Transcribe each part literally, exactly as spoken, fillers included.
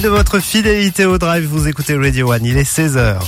De votre fidélité au drive, vous écoutez Radio One, il est seize heures.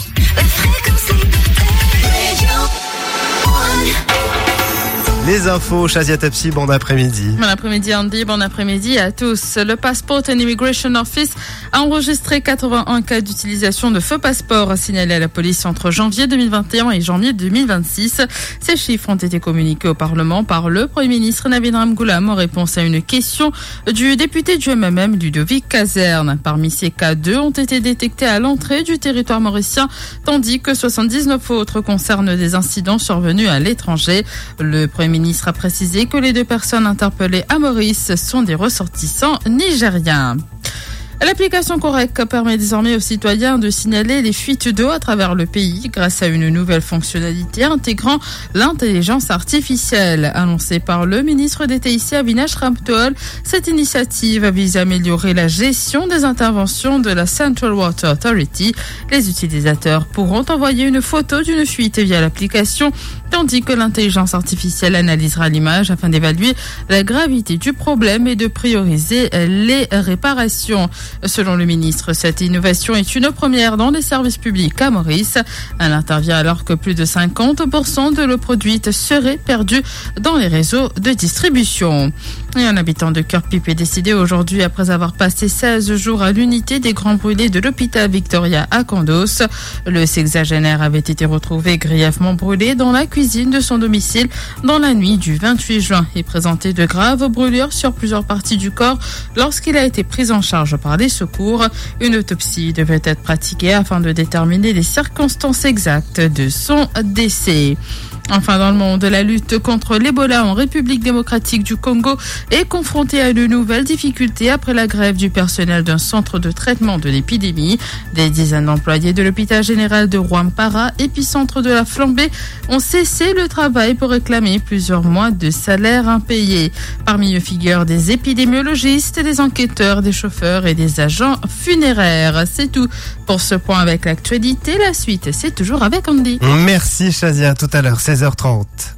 Les infos, Shazia Tepsi, bon après-midi. Bon après-midi Andy, bon après-midi à tous. Le Passport and Immigration Office a enregistré quatre-vingt-un cas d'utilisation de faux passeports signalés à la police entre janvier deux mille vingt et un et janvier deux mille vingt-six. Ces chiffres ont été communiqués au Parlement par le Premier ministre Navin Ramgoolam en réponse à une question du député du M M M Ludovic Caserne. Parmi ces cas, deux ont été détectés à l'entrée du territoire mauricien, tandis que soixante-dix-neuf autres concernent des incidents survenus à l'étranger. Le Premier Le ministre a précisé que les deux personnes interpellées à Maurice sont des ressortissants nigériens. L'application Correct permet désormais aux citoyens de signaler les fuites d'eau à travers le pays grâce à une nouvelle fonctionnalité intégrant l'intelligence artificielle. Annoncée par le ministre des T I C Avinash Ramtol, cette initiative vise à améliorer la gestion des interventions de la Central Water Authority. Les utilisateurs pourront envoyer une photo d'une fuite via l'application, tandis que l'intelligence artificielle analysera l'image afin d'évaluer la gravité du problème et de prioriser les réparations. Selon le ministre, cette innovation est une première dans les services publics à Maurice. Elle intervient alors que plus de cinquante pour cent de l'eau produite serait perdue dans les réseaux de distribution. Et un habitant de Cœur-Pipe est décédé aujourd'hui après avoir passé seize jours à l'unité des grands brûlés de l'hôpital Victoria à Condos. Le sexagénaire avait été retrouvé grièvement brûlé dans la cuisine de son domicile dans la nuit du vingt-huit juin et présentait de graves brûlures sur plusieurs parties du corps lorsqu'il a été pris en charge par les secours. Une autopsie devait être pratiquée afin de déterminer les circonstances exactes de son décès. Enfin, dans le monde, la lutte contre l'Ebola en République démocratique du Congo est confrontée à de nouvelles difficultés après la grève du personnel d'un centre de traitement de l'épidémie. Des dizaines d'employés de l'hôpital général de Rwampara, épicentre de la flambée, ont cessé le travail pour réclamer plusieurs mois de salaire impayés. Parmi eux figurent des épidémiologistes, des enquêteurs, des chauffeurs et des agents funéraires. C'est tout pour ce point avec l'actualité. La suite, c'est toujours avec Andy. Merci Shazia, à tout à l'heure, seize heures trente.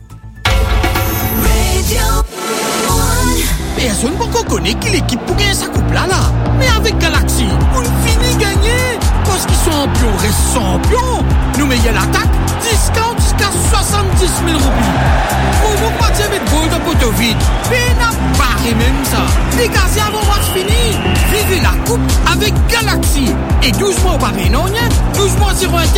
Mais est-ce qu'on connaît qui l'équipe pour gagner sa coupe là là? Mais avec Galaxy, on finit gagner parce qu'ils sont champions, restent champions. Nous meillons l'attaque, discount jusqu'à soixante-dix mille roupies. Pour vous pas dire mettre goal de poteau vide. Mais n'a pas même ça. Dégagez avant match fini. Vivez la coupe avec Galaxy. Et douze mois au Paris, non, douze mois zéro un.